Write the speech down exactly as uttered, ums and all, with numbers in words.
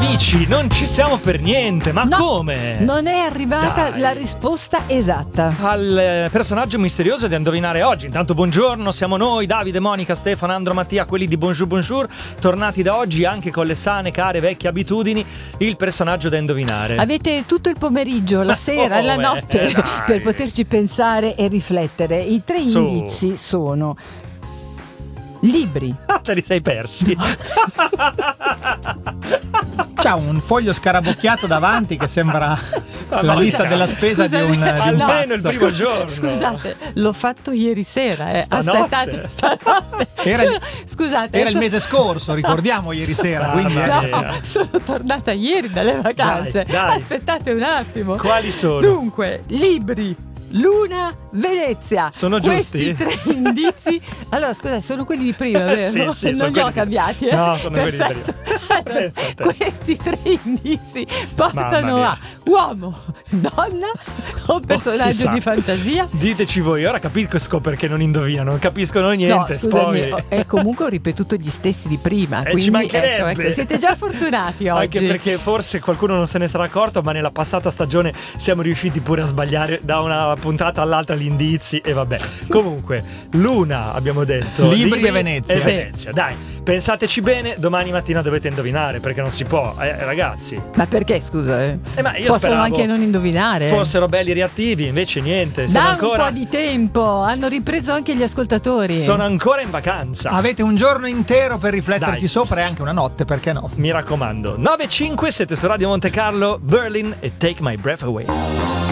amici, non ci siamo per niente, ma no, come? Non è arrivata Dai. la risposta esatta Al eh, personaggio misterioso da indovinare oggi. Intanto buongiorno, siamo noi, Davide, Monica, Stefano, Andro, Mattia, quelli di Bonjour Bonjour, tornati da oggi anche con le sane, care, vecchie abitudini. Il personaggio da indovinare. Avete tutto il pomeriggio, la sera e Oh, la eh, notte dai. per poterci pensare e riflettere. I tre Su. indizi sono libri. Ah, te li sei persi. C'ha un foglio scarabocchiato davanti che sembra la no, lista no. della spesa di un, di un Almeno il pazzo. primo giorno. Scusate, l'ho fatto ieri sera. Eh. Stanotte. Aspettate, stanotte. Era il- Scusate, Era il adesso- mese scorso, ricordiamo ieri sera, Ah, quindi mamma eh, mia. No, sono tornata ieri dalle vacanze. Dai, dai. Aspettate un attimo. Quali sono? Dunque, libri. Luna, Venezia. Sono Questi giusti? tre indizi. Allora, scusate, sono quelli di prima, vero? Sì, sì, sono non li ho quelli di- cambiati. Eh? No, sono quelli di Perfetto. Allora, Pensa a te. questi tre indizi Mamma portano mia. a uomo, donna o personaggio chissà. di fantasia. Diteci voi, ora capisco perché non indovinano, non capiscono niente. No, scusami, spoileri. e comunque ho ripetuto gli stessi di prima. Eh, quindi ci mancherebbe. ecco, ecco, siete già fortunati oggi. Anche perché forse qualcuno non se ne sarà accorto, ma nella passata stagione siamo riusciti pure a sbagliare da una puntata all'altra gli indizi e vabbè. Comunque, Luna abbiamo detto. Libri e Venezia. E Sì. Venezia, dai, pensateci bene, domani mattina dovete indovinare perché non si può, eh, ragazzi. Ma perché, scusa? Eh? Eh, ma io Possono speravo anche non indovinare. fossero belli reattivi, invece niente, sono Da ancora un po' di tempo, hanno ripreso anche gli ascoltatori. sono ancora in vacanza. avete un giorno intero per rifletterci Dai. sopra e anche una notte, perché no? Mi raccomando, nove e cinque, siete su Radio Monte Carlo, Berlin e Take My Breath Away.